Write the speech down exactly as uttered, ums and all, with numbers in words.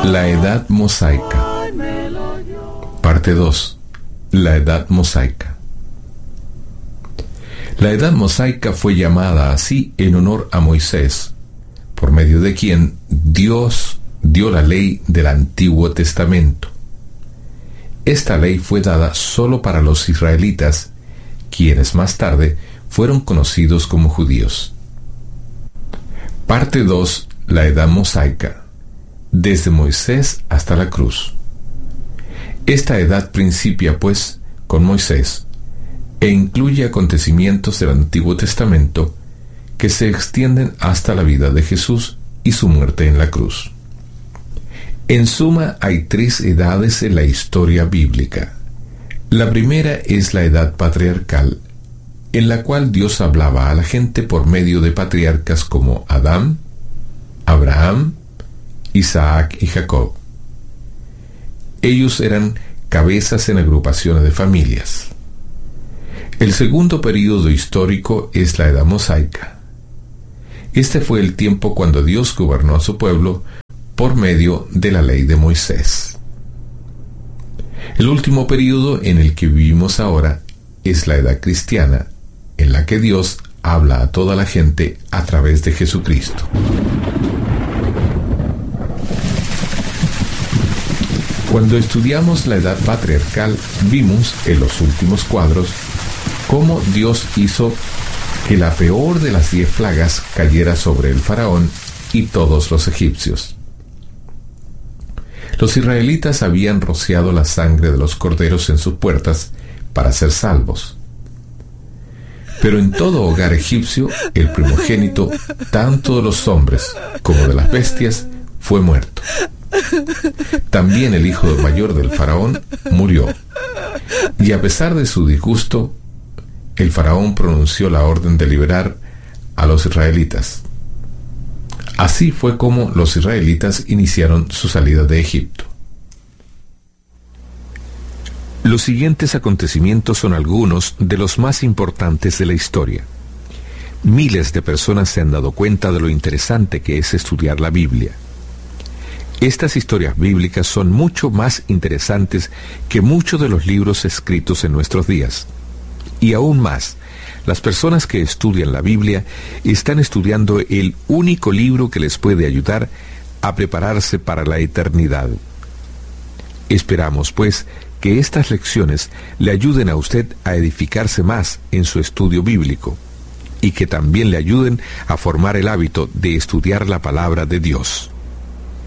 La Edad Mosaica. Parte dos. La Edad Mosaica. La Edad Mosaica fue llamada así en honor a Moisés, por medio de quien Dios dio la ley del Antiguo Testamento. Esta ley fue dada solo para los israelitas, quienes más tarde fueron conocidos como judíos. Parte dos. La Edad Mosaica. Desde Moisés hasta la cruz. Esta edad principia, pues, con Moisés, e incluye acontecimientos del Antiguo Testamento que se extienden hasta la vida de Jesús y su muerte en la cruz. En suma, hay tres edades en la historia bíblica. La primera es la edad patriarcal, en la cual Dios hablaba a la gente por medio de patriarcas como Adán, Abraham, Isaac y Jacob. Ellos eran cabezas en agrupaciones de familias. El segundo período histórico es la Edad Mosaica. Este fue el tiempo cuando Dios gobernó a su pueblo por medio de la ley de Moisés. El último período en el que vivimos ahora es la Edad Cristiana, en la que Dios habla a toda la gente a través de Jesucristo. Cuando estudiamos la edad patriarcal, vimos en los últimos cuadros cómo Dios hizo que la peor de las diez plagas cayera sobre el faraón y todos los egipcios. Los israelitas habían rociado la sangre de los corderos en sus puertas para ser salvos. Pero en todo hogar egipcio, el primogénito, tanto de los hombres como de las bestias, fue muerto. También el hijo mayor del faraón murió. Y a pesar de su disgusto, el faraón pronunció la orden de liberar a los israelitas. Así fue como los israelitas iniciaron su salida de Egipto. Los siguientes acontecimientos son algunos de los más importantes de la historia. Miles de personas se han dado cuenta de lo interesante que es estudiar la Biblia. Estas historias bíblicas son mucho más interesantes que muchos de los libros escritos en nuestros días. Y aún más, las personas que estudian la Biblia están estudiando el único libro que les puede ayudar a prepararse para la eternidad. Esperamos, pues, que estas lecciones le ayuden a usted a edificarse más en su estudio bíblico y que también le ayuden a formar el hábito de estudiar la palabra de Dios.